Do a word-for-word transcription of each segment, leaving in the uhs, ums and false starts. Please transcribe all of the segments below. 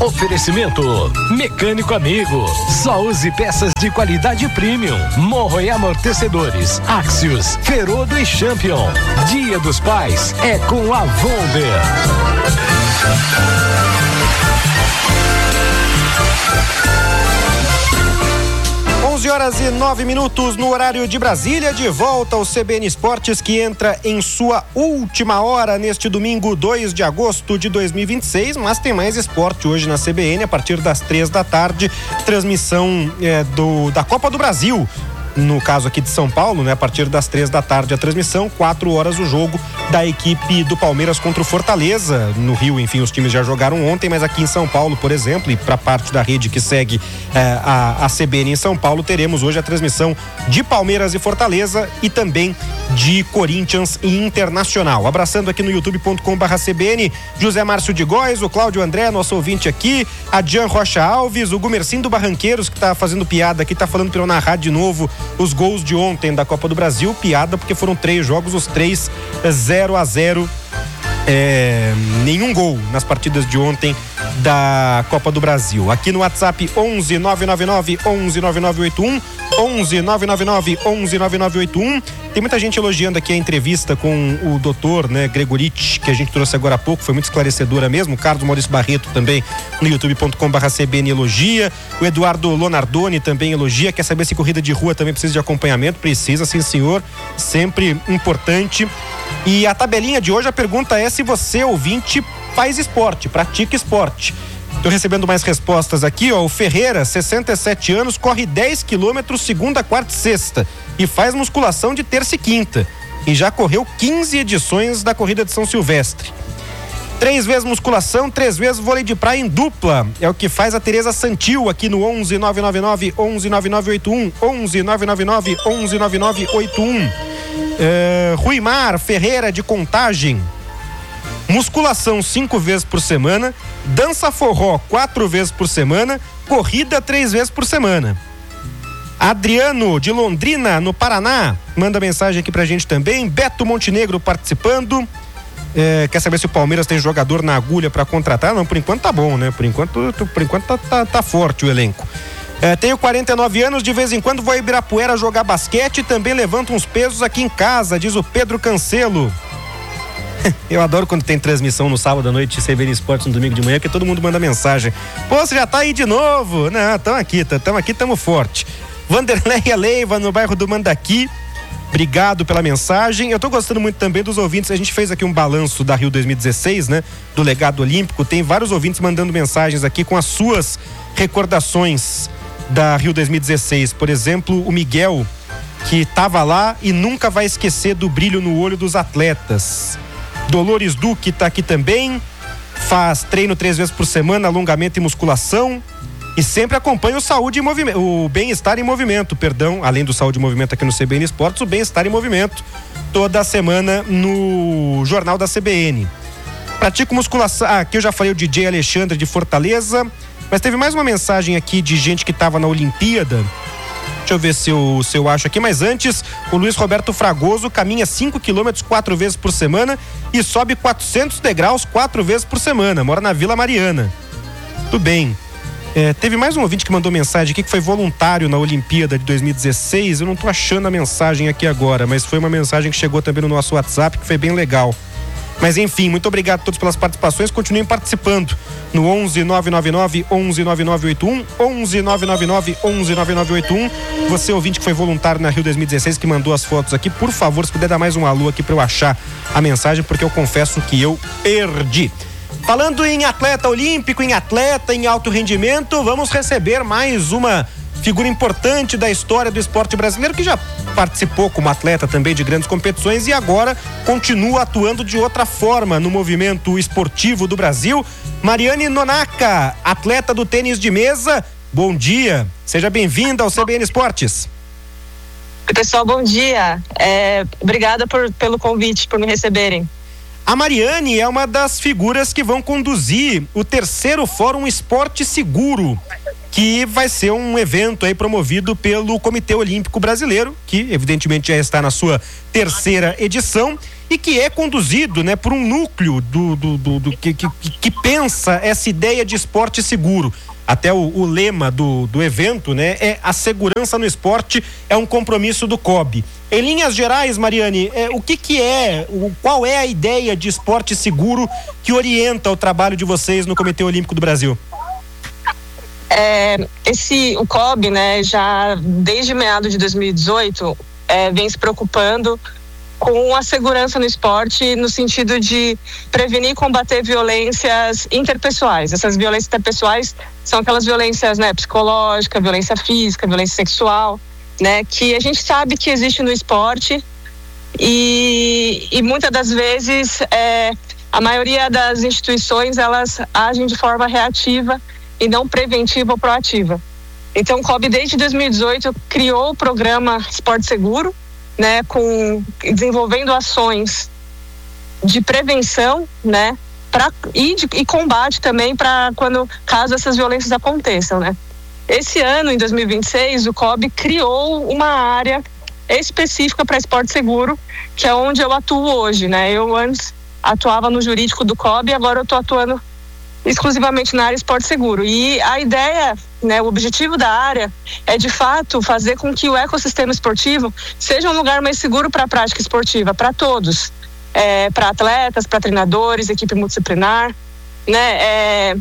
Oferecimento Mecânico Amigo. Só use peças de qualidade premium. Morro e amortecedores, Axios, Ferodo e Champion. Dia dos Pais é com a Vonder. onze horas e nove minutos no horário de Brasília, de volta ao C B N Esportes, que entra em sua última hora neste domingo, dois de agosto de dois mil e vinte e seis, mas tem mais esporte hoje na C B N a partir das três da tarde, transmissão é, do, da Copa do Brasil. No caso aqui de São Paulo, né? A partir das três da tarde a transmissão, quatro horas o jogo da equipe do Palmeiras contra o Fortaleza. No Rio, enfim, os times já jogaram ontem, mas aqui em São Paulo, por exemplo, e para parte da rede que segue eh, a, a C B N em São Paulo, teremos hoje a transmissão de Palmeiras e Fortaleza e também de Corinthians e Internacional. Abraçando aqui no youtube ponto com barra C B N, José Márcio de Góes, o Cláudio André, nosso ouvinte aqui, a Jean Rocha Alves, o Gumercindo do Barranqueiros, que tá fazendo piada aqui, tá falando para eu narrar de novo os gols de ontem da Copa do Brasil. Piada porque foram três jogos, os três zero a zero, é, nenhum gol nas partidas de ontem da Copa do Brasil. Aqui no WhatsApp onze nove nove nove onze nove nove oito um, onze nove nove nove onze nove nove oito um. Tem muita gente elogiando aqui a entrevista com o doutor, né, Gregorich, que a gente trouxe agora há pouco, foi muito esclarecedora mesmo. O Carlos Maurício Barreto também no youtube ponto com barra C B N elogia. O Eduardo Lonardoni também elogia. Quer saber se corrida de rua também precisa de acompanhamento? Precisa, sim senhor, sempre importante. E a tabelinha de hoje, a pergunta é se você, ouvinte, faz esporte, pratica esporte. Estou recebendo mais respostas aqui, ó. O Ferreira, sessenta e sete anos, corre dez quilômetros segunda, quarta e sexta e faz musculação de terça e quinta. E já correu quinze edições da corrida de São Silvestre. Três vezes musculação, três vezes vôlei de praia em dupla. É o que faz a Tereza Santil aqui no onze nove nove nove onze nove nove oito um, onze nove nove nove onze nove nove oito um. É, Ruimar Ferreira de Contagem. Musculação cinco vezes por semana, dança forró quatro vezes por semana, corrida três vezes por semana. Adriano de Londrina, no Paraná, manda mensagem aqui pra gente também. Beto Montenegro participando. É, quer saber se o Palmeiras tem jogador na agulha pra contratar? Não, por enquanto tá bom, né? Por enquanto, por enquanto tá, tá, tá forte o elenco. É, tenho quarenta e nove anos, de vez em quando vou a Ibirapuera jogar basquete e também levanto uns pesos aqui em casa, diz o Pedro Cancelo. Eu adoro quando tem transmissão no sábado à noite, C B N Esportes no domingo de manhã, que todo mundo manda mensagem. Pô, você já tá aí de novo? Não, tamo aqui, tamo aqui, tamo forte. Vanderleia Leiva, no bairro do Mandaqui. Obrigado pela mensagem. Eu tô gostando muito também dos ouvintes. A gente fez aqui um balanço da Rio dois mil e dezesseis, né? Do legado olímpico. Tem vários ouvintes mandando mensagens aqui com as suas recordações da Rio dois mil e dezesseis. Por exemplo, o Miguel, que tava lá e nunca vai esquecer do brilho no olho dos atletas. Dolores Duque tá aqui também, faz treino três vezes por semana, alongamento e musculação, e sempre acompanha o saúde e movimento, o bem-estar em movimento, perdão, além do saúde e movimento aqui no C B N Esportes, o bem-estar em movimento, toda semana no Jornal da C B N. Pratico musculação, ah, aqui eu já falei o D J Alexandre de Fortaleza, mas teve mais uma mensagem aqui de gente que tava na Olimpíada. Deixa eu ver se eu, se eu acho aqui, mas antes, o Luiz Roberto Fragoso caminha cinco quilômetros quatro vezes por semana e sobe quatrocentos degraus quatro vezes por semana, mora na Vila Mariana. Tudo bem. É, teve mais um ouvinte que mandou mensagem aqui, que foi voluntário na Olimpíada de dois mil e dezesseis, eu não tô achando a mensagem aqui agora, mas foi uma mensagem que chegou também no nosso WhatsApp, que foi bem legal. Mas enfim, muito obrigado a todos pelas participações, continuem participando no onze nove nove nove onze nove nove oito um, onze nove nove nove onze nove nove oito um. Você, ouvinte que foi voluntário na Rio dois mil e dezesseis, que mandou as fotos aqui, por favor, se puder dar mais um alô aqui para eu achar a mensagem, porque eu confesso que eu perdi. Falando em atleta olímpico, em atleta em alto rendimento, vamos receber mais uma figura importante da história do esporte brasileiro, que já participou como atleta também de grandes competições e agora continua atuando de outra forma no movimento esportivo do Brasil. Mariane Nonaka, atleta do tênis de mesa, bom dia, seja bem-vinda ao C B N Esportes. Pessoal, bom dia, é, obrigada por, pelo convite, por me receberem. A Mariane é uma das figuras que vão conduzir o terceiro Fórum Esporte Seguro, que vai ser um evento aí promovido pelo Comitê Olímpico Brasileiro, que evidentemente já está na sua terceira edição e que é conduzido, né, por um núcleo do, do, do, do que, que, que pensa essa ideia de esporte seguro. Até o, o lema do, do evento, né, é a segurança no esporte é um compromisso do C O B. Em linhas gerais, Mariane, é, o que que é, o, qual é a ideia de esporte seguro que orienta o trabalho de vocês no Comitê Olímpico do Brasil? É, esse, o C O B, né, já desde meados de dois mil e dezoito, é, vem se preocupando com a segurança no esporte, no sentido de prevenir e combater violências interpessoais. Essas violências interpessoais são aquelas violências, né, psicológica, violência física, violência sexual, né, que a gente sabe que existe no esporte e, e muitas das vezes é, a maioria das instituições, elas agem de forma reativa e não preventiva ou proativa. Então, o C O B, desde dois mil e dezoito, criou o programa Esporte Seguro, né, com, desenvolvendo ações de prevenção, né, pra, e, de, e combate também para quando, caso essas violências aconteçam, né. Esse ano, em dois mil e vinte e seis, o C O B criou uma área específica para esporte seguro, que é onde eu atuo hoje, né. Eu antes atuava no jurídico do C O B e agora eu estou atuando exclusivamente na área esporte seguro. E a ideia, né, o objetivo da área é, de fato, fazer com que o ecossistema esportivo seja um lugar mais seguro para a prática esportiva, para todos, é, para atletas, para treinadores, equipe multidisciplinar, né, é,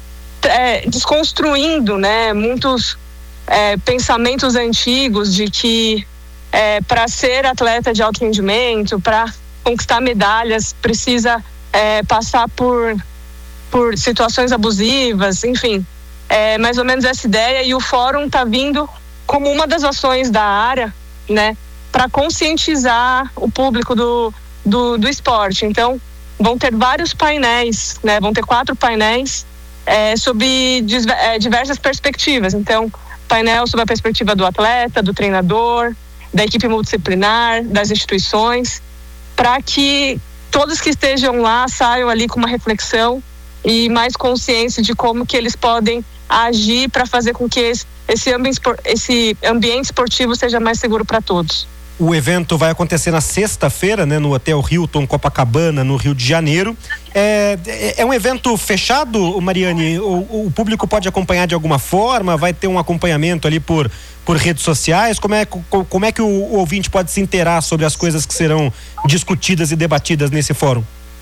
é, desconstruindo, né, muitos é, pensamentos antigos de que é, para ser atleta de alto rendimento, para conquistar medalhas, precisa é, passar por por situações abusivas, enfim, é mais ou menos essa ideia, e o fórum está vindo como uma das ações da área, né, para conscientizar o público do, do, do esporte. Então, vão ter vários painéis, né, vão ter quatro painéis é, sobre diversas perspectivas. Então, painel sobre a perspectiva do atleta, do treinador, da equipe multidisciplinar, das instituições, para que todos que estejam lá saiam ali com uma reflexão e mais consciência de como que eles podem agir para fazer com que esse, esse, ambiente, esse ambiente esportivo seja mais seguro para todos. O evento vai acontecer na sexta-feira, né, no Hotel Hilton Copacabana, no Rio de Janeiro. É, é um evento fechado, Mariane? O, o público pode acompanhar de alguma forma? Vai ter um acompanhamento ali por, por redes sociais? Como é, como é que o, o ouvinte pode se inteirar sobre as coisas que serão discutidas e debatidas nesse fórum?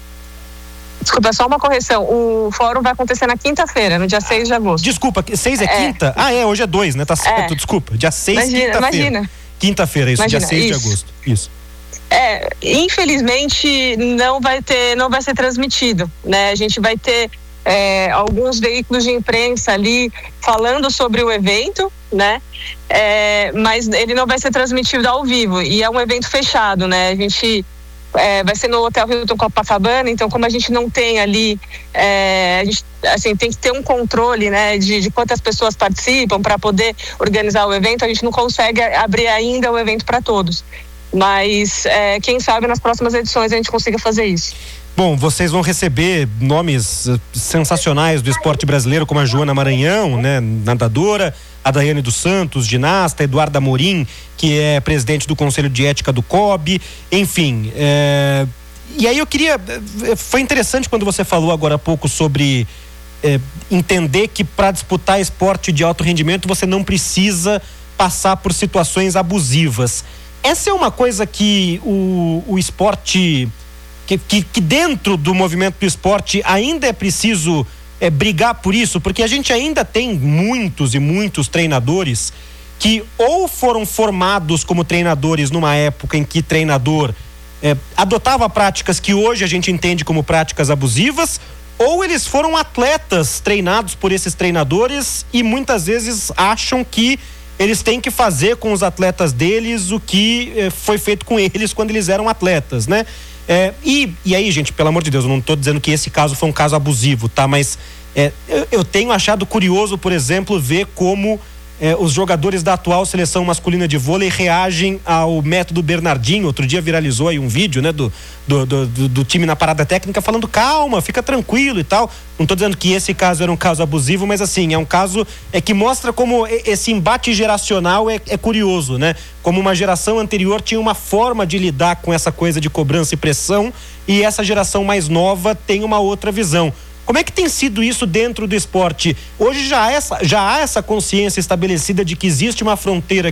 Desculpa, só uma correção. O fórum vai acontecer na quinta-feira, no dia seis de agosto. Desculpa, seis é, é quinta? Ah, é, hoje é dois, né? Tá certo, é. Desculpa. Dia seis, quinta-feira. Imagina. Quinta-feira, isso, imagina, dia seis de agosto. Isso. É, infelizmente não vai ter, não vai ser transmitido, né? A gente vai ter é, alguns veículos de imprensa ali falando sobre o evento, né? É, mas ele não vai ser transmitido ao vivo e é um evento fechado, né? A gente É, vai ser no Hotel Hilton Copacabana, então como a gente não tem ali, é, a gente assim, tem que ter um controle, né, de, de quantas pessoas participam para poder organizar o evento, a gente não consegue abrir ainda o evento para todos, mas é, quem sabe nas próximas edições a gente consiga fazer isso. Bom, vocês vão receber nomes sensacionais do esporte brasileiro, como a Joana Maranhão, né, nadadora, a Daiane dos Santos, ginasta, Eduardo Amorim, que é presidente do Conselho de Ética do C O B, enfim. É... E aí eu queria... Foi interessante quando você falou agora há pouco sobre é, entender que para disputar esporte de alto rendimento você não precisa passar por situações abusivas. Essa é uma coisa que o, o esporte... Que, que, que dentro do movimento do esporte ainda é preciso é, brigar por isso, porque a gente ainda tem muitos e muitos treinadores que ou foram formados como treinadores numa época em que treinador é, adotava práticas que hoje a gente entende como práticas abusivas, ou eles foram atletas treinados por esses treinadores e muitas vezes acham que eles têm que fazer com os atletas deles o que é, foi feito com eles quando eles eram atletas, né? É, e, e aí, gente, pelo amor de Deus, eu não estou dizendo que esse caso foi um caso abusivo, tá? Mas é, eu, eu tenho achado curioso, por exemplo, ver como eh, os jogadores da atual seleção masculina de vôlei reagem ao método Bernardinho. Outro dia viralizou aí um vídeo, né, do, do, do, do time na parada técnica falando calma, fica tranquilo e tal. Não estou dizendo que esse caso era um caso abusivo, mas assim, é um caso é que mostra como esse embate geracional é, é curioso, né? Como uma geração anterior tinha uma forma de lidar com essa coisa de cobrança e pressão, e essa geração mais nova tem uma outra visão. Como é que tem sido isso dentro do esporte? Hoje já há essa, já há essa consciência estabelecida de que existe uma fronteira